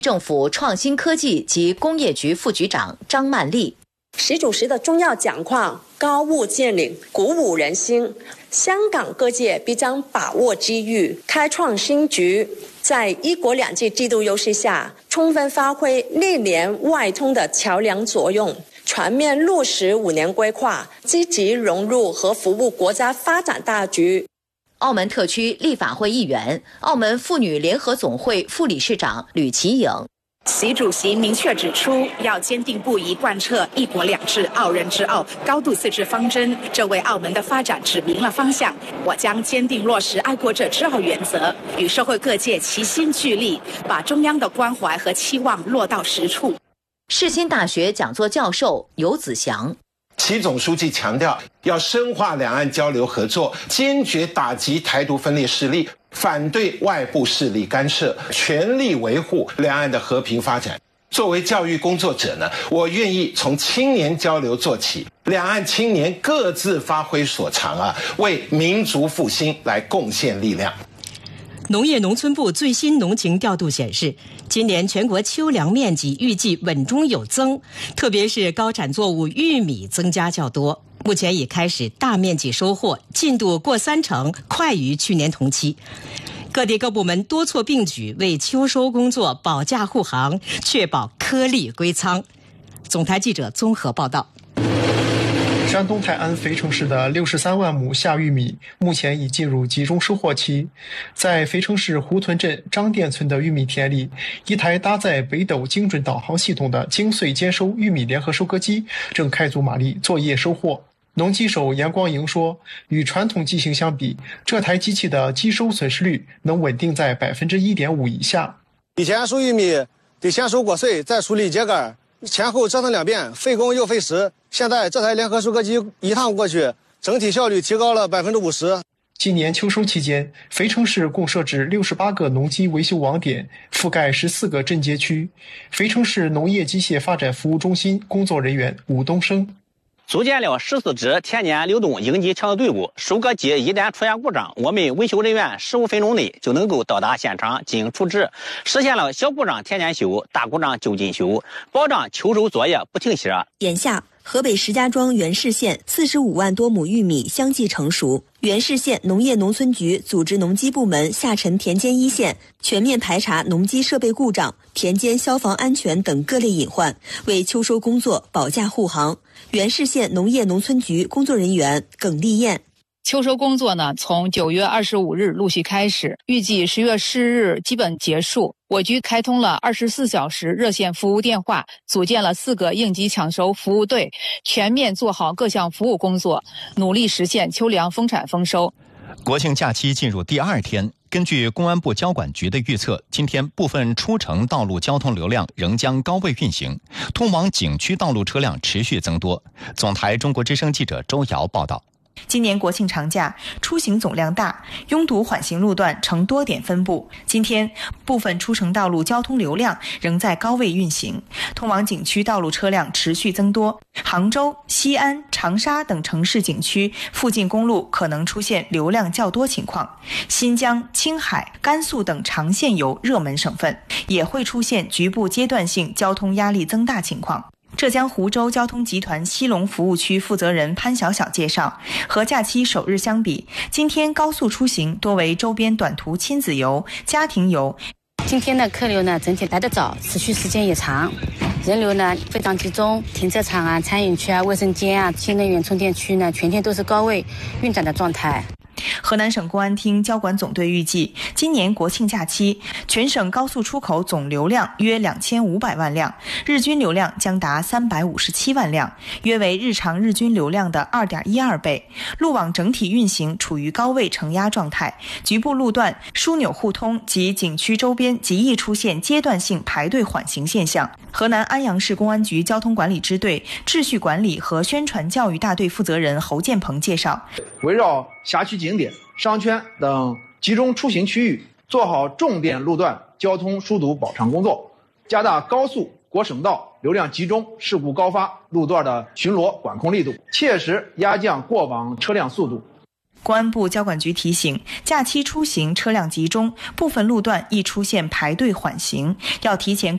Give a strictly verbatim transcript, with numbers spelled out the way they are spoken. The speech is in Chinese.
政府创新科技及工业局副局长张曼丽。 习主席的重要讲话高屋建瓴，鼓舞人心。香港各界必将把握机遇，开创新局，在一国两制制度优势下，充分发挥内联外通的桥梁作用，全面落实五年规划，积极融入和服务国家发展大局。 澳门特区立法会议员、澳门妇女联合总会副理事长吕其颖。 习主席明确指出，要坚定不移贯彻一国两制、澳人之澳、高度自治方针，这为澳门的发展指明了方向。我将坚定落实爱国者之澳原则，与社会各界齐心聚力，把中央的关怀和期望落到实处。 世新大学讲座教授游子祥。 习总书记强调，要深化两岸交流合作，坚决打击台独分裂势力，反对外部势力干涉，全力维护两岸的和平发展。作为教育工作者呢，我愿意从青年交流做起，两岸青年各自发挥所长啊，为民族复兴来贡献力量。 农业农村部最新农情调度显示，今年全国秋粮面积预计稳中有增，特别是高产作物玉米增加较多，目前已开始大面积收获，进度过三成，快于去年同期。各地各部门多措并举，为秋收工作保驾护航，确保颗粒归仓。总台记者综合报道。 山东泰安肥城市的六十三万亩夏玉米目前已进入集中收获期。在肥城市胡屯镇张店村的玉米田里，一台搭载北斗精准导航系统的精碎兼收玉米联合收割机正开足马力作业收获。农机手严光营说，与传统机型相比，这台机器的机收损失率能稳定在 百分之一点五 以下。 以前收玉米得先收果穗，再处理秸秆，前后折腾两遍，费工又费时。现在这台联合收割机一趟过去，整体效率提高了 百分之五十。 今年秋收期间，肥城市共设置六十八个农机维修网点，覆盖十四个镇街区。肥城市农业机械发展服务中心工作人员武东升。 组建了十四支田间流动应急抢救队伍，收割机一旦出现故障，我们维修人员十五分钟内就能够到达现场进行处置，实现了小故障天天修，大故障就近修，保障秋收作业不停歇。 眼下，河北石家庄原市县四十五万多亩玉米相继成熟，原市县农业农村局组织农机部门下沉田间一线，全面排查农机设备故障、田间消防安全等各类隐患，为秋收工作保驾护航。原市县农业农村局工作人员耿丽燕。 秋收工作呢，从九月二十五日陆续开始，预计十月十日基本结束。我局开通了二十四小时热线服务电话，组建了四个应急抢收服务队，全面做好各项服务工作，努力实现秋粮丰产丰收。 国庆假期进入第二天，根据公安部交管局的预测，今天部分出城道路交通流量仍将高位运行，通往景区道路车辆持续增多。总台中国之声记者周瑶报道。 今年国庆长假出行总量大，拥堵缓行路段呈多点分布。今天部分出城道路交通流量仍在高位运行，通往景区道路车辆持续增多。杭州、西安、长沙等城市景区附近公路可能出现流量较多情况。新疆、青海、甘肃等长线游热门省份也会出现局部阶段性交通压力增大情况。浙江湖州交通集团西龙服务区负责人潘晓晓介绍，和假期首日相比，今天高速出行多为周边短途亲子游、家庭游。 今天的客流呢，整体来得早，持续时间也长，人流呢非常集中，停车场啊、餐饮区啊、卫生间啊、新能源充电区呢，全天都是高位运转的状态。 河南省公安厅交管总队预计，今年国庆假期全省高速出口总流量约两千五百万辆，日均流量将达三百五十七万辆，约为日常日均流量的 二点一二倍。路网整体运行处于高位承压状态，局部路段枢纽互通及景区周边极易出现阶段性排队缓行现象。河南安阳市公安局交通管理支队秩序管理和宣传教育大队负责人侯建鹏介绍， 围绕辖区景点、商圈等集中出行区域，做好重点路段交通疏堵保障工作，加大高速、国省道流量集中、事故高发路段的巡逻管控力度，切实压降过往车辆速度。 公安部交管局提醒，假期出行车辆集中，部分路段易出现排队缓行，要提前